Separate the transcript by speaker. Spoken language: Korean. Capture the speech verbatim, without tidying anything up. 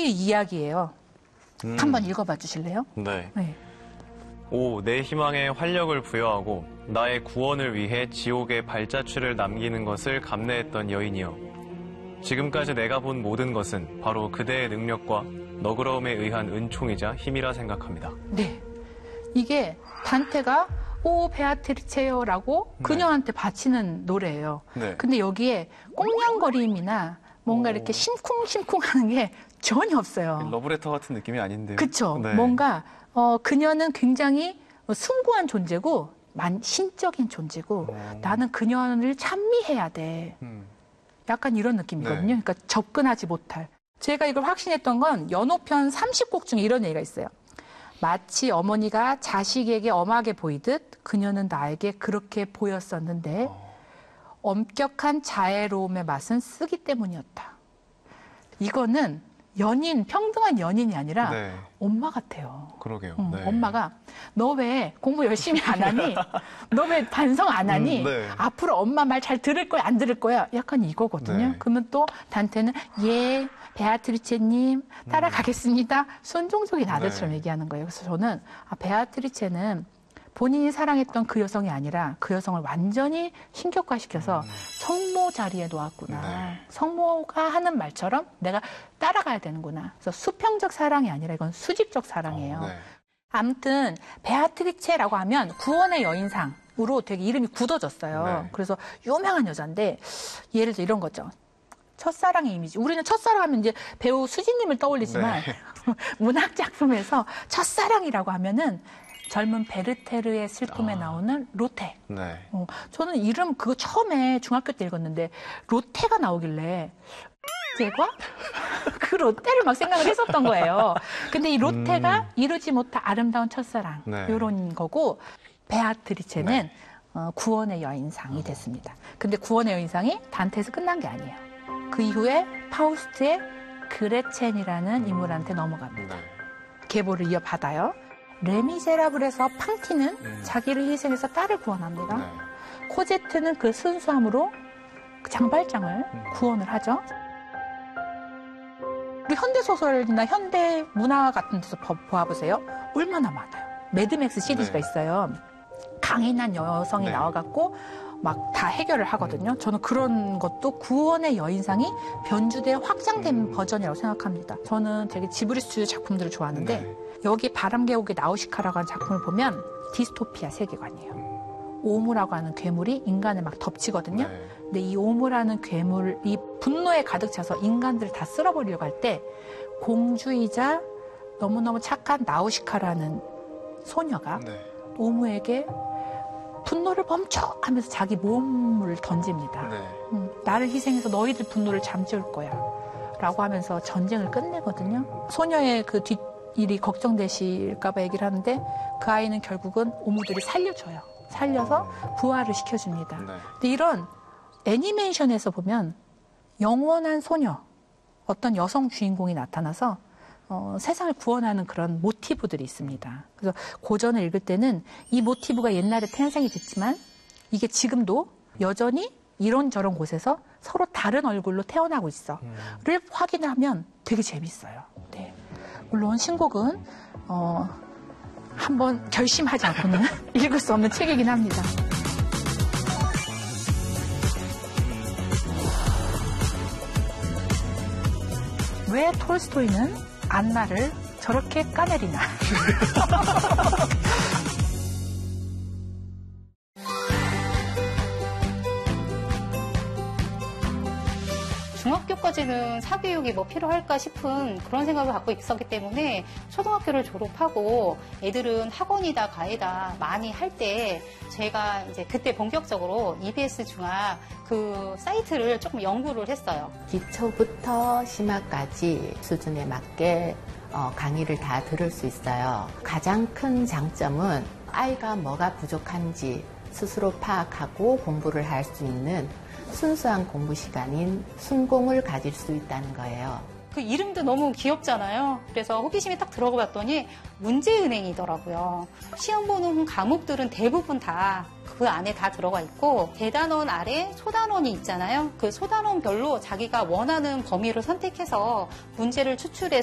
Speaker 1: 어머니의 이야기예요.
Speaker 2: 음.
Speaker 1: 한번 읽어봐 주실래요?
Speaker 2: 네.
Speaker 1: 네.
Speaker 2: 오, 내 희망에 활력을 부여하고 나의 구원을 위해 지옥에 발자취를 남기는 것을 감내했던 여인이여. 지금까지 내가 본 모든 것은 바로 그대의 능력과 너그러움에 의한 은총이자 힘이라 생각합니다.
Speaker 1: 네. 이게 단테가 오 베아트리체요라고
Speaker 2: 네.
Speaker 1: 그녀한테 바치는 노래예요.
Speaker 2: 네.
Speaker 1: 근데 여기에 꽁냥거림이나 뭔가
Speaker 2: 오.
Speaker 1: 이렇게 심쿵심쿵하는 게 전혀 없어요.
Speaker 2: 러브레터 같은 느낌이 아닌데요.
Speaker 1: 그쵸.
Speaker 2: 네.
Speaker 1: 뭔가 어, 그녀는 굉장히 숭고한 존재고 만, 신적인 존재고
Speaker 2: 오.
Speaker 1: 나는 그녀를 찬미해야 돼.
Speaker 2: 음.
Speaker 1: 약간 이런 느낌이거든요.
Speaker 2: 네.
Speaker 1: 그러니까 접근하지 못할. 제가 이걸 확신했던 건 연호편 삼십 곡 중에 이런 얘기가 있어요. 마치 어머니가 자식에게 엄하게 보이듯 그녀는 나에게 그렇게 보였었는데
Speaker 2: 어.
Speaker 1: 엄격한 자애로움의 맛은 쓰기 때문이었다. 이거는 연인, 평등한 연인이 아니라
Speaker 2: 네.
Speaker 1: 엄마 같아요.
Speaker 2: 그러게요.
Speaker 1: 응,
Speaker 2: 네.
Speaker 1: 엄마가 너 왜 공부 열심히 안 하니? 너 왜 반성 안 하니?
Speaker 2: 음, 네.
Speaker 1: 앞으로 엄마 말 잘 들을 거야, 안 들을 거야? 약간 이거거든요.
Speaker 2: 네.
Speaker 1: 그러면 또 단테는 예, 베아트리체님 따라가겠습니다. 순종적인 아들처럼
Speaker 2: 네.
Speaker 1: 얘기하는 거예요. 그래서 저는 아, 베아트리체는 본인이 사랑했던 그 여성이 아니라 그 여성을 완전히 신격화시켜서
Speaker 2: 음.
Speaker 1: 성모 자리에 놓았구나.
Speaker 2: 네.
Speaker 1: 성모가 하는 말처럼 내가 따라가야 되는구나. 그래서 수평적 사랑이 아니라 이건 수직적 사랑이에요.
Speaker 2: 어, 네.
Speaker 1: 아무튼 베아트리체라고 하면 구원의 여인상으로 되게 이름이 굳어졌어요.
Speaker 2: 네.
Speaker 1: 그래서 유명한 여자인데 예를 들어 이런 거죠. 첫사랑의 이미지. 우리는 첫사랑 하면 이제 배우 수지님을 떠올리지만
Speaker 2: 네.
Speaker 1: 문학 작품에서 첫사랑이라고 하면은 젊은 베르테르의 슬픔에
Speaker 2: 아.
Speaker 1: 나오는 로테.
Speaker 2: 네.
Speaker 1: 어, 저는 이름 그거 처음에 중학교 때 읽었는데 로테가 나오길래 제가 그 로테를 막 생각을 했었던 거예요. 근데 이 로테가
Speaker 2: 음.
Speaker 1: 이루지 못한 아름다운 첫사랑
Speaker 2: 네.
Speaker 1: 이런 거고 베아트리체는
Speaker 2: 네.
Speaker 1: 어, 구원의 여인상이 됐습니다. 근데 구원의 여인상이 단테에서 끝난 게 아니에요. 그 이후에 파우스트의 그레첸이라는 인물한테 넘어갑니다.
Speaker 2: 네.
Speaker 1: 계보를 이어받아요. 레미제라블에서 팡티는
Speaker 2: 음.
Speaker 1: 자기를 희생해서 딸을 구원합니다.
Speaker 2: 네.
Speaker 1: 코제트는 그 순수함으로 장발장을
Speaker 2: 음.
Speaker 1: 구원을 하죠. 우리 현대소설이나 현대 문화 같은 데서 보아보세요. 얼마나 많아요. 매드맥스 시리즈가
Speaker 2: 네.
Speaker 1: 있어요. 강인한 여성이
Speaker 2: 네.
Speaker 1: 나와갖고 막 다 해결을 하거든요. 저는 그런 것도 구원의 여인상이 변주돼 확장된
Speaker 2: 음.
Speaker 1: 버전이라고 생각합니다. 저는 되게 지브리 스튜디오 작품들을 좋아하는데
Speaker 2: 네.
Speaker 1: 여기 바람계곡의 나우시카라고 하는 작품을 보면 디스토피아 세계관이에요. 오무라고 하는 괴물이 인간을 막 덮치거든요.
Speaker 2: 네.
Speaker 1: 근데 이 오무라는 괴물이 분노에 가득 차서 인간들을 다 쓸어버리려고 할 때 공주이자 너무너무 착한 나우시카라는 소녀가
Speaker 2: 네.
Speaker 1: 오무에게 분노를 멈춰 하면서 자기 몸을 던집니다.
Speaker 2: 네.
Speaker 1: 음, 나를 희생해서 너희들 분노를 잠재울 거야 라고 하면서 전쟁을 끝내거든요. 소녀의 그 뒷일이 걱정되실까봐 얘기를 하는데 그 아이는 결국은 오무들이 살려줘요. 살려서 부활을 시켜줍니다.
Speaker 2: 네.
Speaker 1: 근데 이런 애니메이션에서 보면 영원한 소녀, 어떤 여성 주인공이 나타나서 어, 세상을 구원하는 그런 모티브들이 있습니다. 그래서 고전을 읽을 때는 이 모티브가 옛날에 탄생이 됐지만 이게 지금도 여전히 이런저런 곳에서 서로 다른 얼굴로 태어나고 있어. 를 확인하면 되게 재밌어요. 네. 물론 신곡은 어, 한번 결심하지 않고는 읽을 수 없는 책이긴 합니다. 왜 톨스토이는 안나를 저렇게 까내리나.
Speaker 3: 중학교까지는 사교육이 뭐 필요할까 싶은 그런 생각을 갖고 있었기 때문에 초등학교를 졸업하고 애들은 학원이다 과외다 많이 할 때 제가 이제 그때 본격적으로 이비에스 중학 그 사이트를 조금 연구를 했어요.
Speaker 4: 기초부터 심화까지 수준에 맞게 어, 강의를 다 들을 수 있어요. 가장 큰 장점은 아이가 뭐가 부족한지 스스로 파악하고 공부를 할 수 있는 순수한 공부 시간인 순공을 가질 수 있다는 거예요.
Speaker 3: 그 이름도 너무 귀엽잖아요. 그래서 호기심이 딱 들어가 봤더니 문제은행이더라고요. 시험 보는 과목들은 대부분 다 그 안에 다 들어가 있고 대단원 아래 소단원이 있잖아요. 그 소단원별로 자기가 원하는 범위를 선택해서 문제를 추출해서